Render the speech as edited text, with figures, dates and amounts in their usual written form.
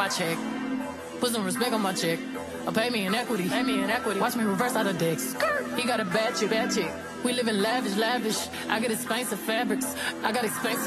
my check. Put some respect on my check. Or pay me in equity. Pay me in equity. Watch me reverse out of dicks. He got a bad chick, bad chick. We live in lavish, lavish. I got expensive fabrics. I got expensive